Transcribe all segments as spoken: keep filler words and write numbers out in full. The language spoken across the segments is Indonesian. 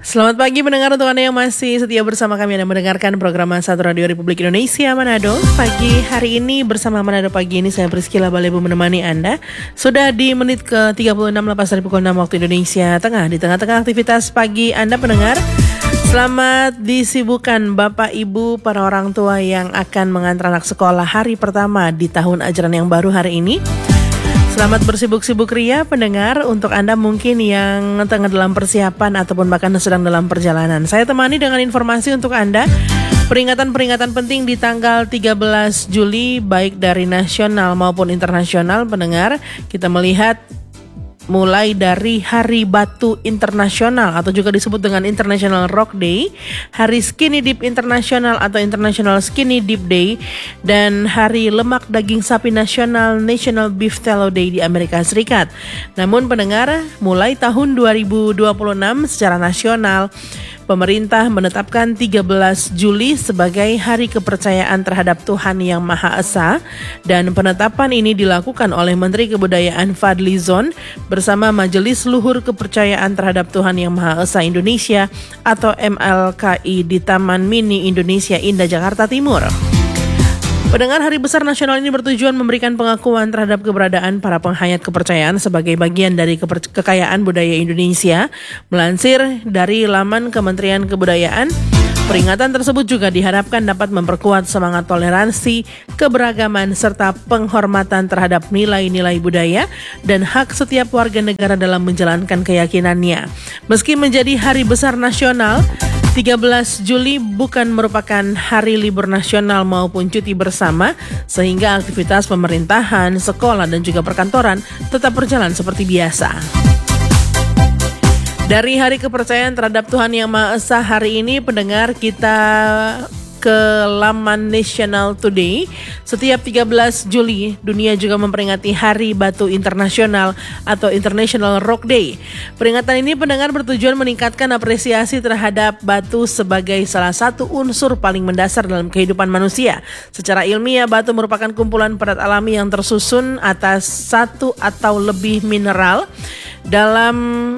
Selamat pagi mendengar untuk Anda yang masih setia bersama kami. Anda mendengarkan program Satu Radio Republik Indonesia Manado. Pagi hari ini bersama Manado Pagi ini saya Priscila Balebu menemani Anda. Sudah di menit ke tiga puluh enam lepas dari pukul enam waktu Indonesia Tengah. Di tengah-tengah aktivitas pagi Anda pendengar, selamat disibukkan Bapak Ibu para orang tua yang akan mengantar anak sekolah hari pertama di tahun ajaran yang baru hari ini. Selamat bersibuk-sibuk ria pendengar, untuk Anda mungkin yang tengah dalam persiapan ataupun bahkan sedang dalam perjalanan. Saya temani dengan informasi untuk Anda. Peringatan-peringatan penting di tanggal tiga belas Juli baik dari nasional maupun internasional pendengar. Kita melihat mulai dari Hari Batu Internasional atau juga disebut dengan International Rock Day, Hari Skinny Dip Internasional atau International Skinny Dip Day, dan Hari Lemak Daging Sapi Nasional National Beef Tallow Day di Amerika Serikat. Namun pendengar, mulai tahun dua ribu dua puluh enam secara nasional, pemerintah menetapkan tiga belas Juli sebagai Hari Kepercayaan terhadap Tuhan Yang Maha Esa, dan penetapan ini dilakukan oleh Menteri Kebudayaan Fadly Zon bersama Majelis Luhur Kepercayaan terhadap Tuhan Yang Maha Esa Indonesia atau M L K I di Taman Mini Indonesia Indah, Jakarta Timur. Pendengar, Hari Besar Nasional ini bertujuan memberikan pengakuan terhadap keberadaan para penghayat kepercayaan sebagai bagian dari keper- kekayaan budaya Indonesia. Melansir dari laman Kementerian Kebudayaan, peringatan tersebut juga diharapkan dapat memperkuat semangat toleransi, keberagaman, serta penghormatan terhadap nilai-nilai budaya dan hak setiap warga negara dalam menjalankan keyakinannya. Meski menjadi Hari Besar Nasional, tiga belas Juli bukan merupakan hari libur nasional maupun cuti bersama, sehingga aktivitas pemerintahan, sekolah, dan juga perkantoran tetap berjalan seperti biasa. Dari Hari Kepercayaan terhadap Tuhan Yang Maha Esa hari ini, pendengar, kita ke laman National Today. Setiap tiga belas Juli, dunia juga memperingati Hari Batu Internasional atau International Rock Day. Peringatan ini pendengar bertujuan meningkatkan apresiasi terhadap batu sebagai salah satu unsur paling mendasar dalam kehidupan manusia. Secara ilmiah, batu merupakan kumpulan padat alami yang tersusun atas satu atau lebih mineral dalam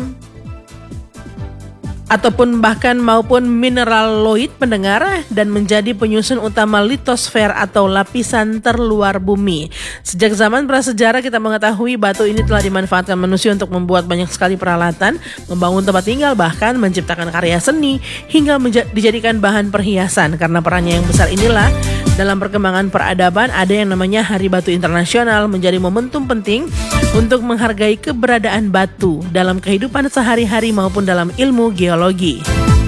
ataupun bahkan maupun mineraloid pendengar, dan menjadi penyusun utama litosfer atau lapisan terluar bumi. Sejak zaman prasejarah kita mengetahui batu ini telah dimanfaatkan manusia untuk membuat banyak sekali peralatan, membangun tempat tinggal, bahkan menciptakan karya seni hingga menja- dijadikan bahan perhiasan. Karena perannya yang besar inilah dalam perkembangan peradaban, ada yang namanya Hari Batu Internasional menjadi momentum penting untuk menghargai keberadaan batu dalam kehidupan sehari-hari maupun dalam ilmu geologi.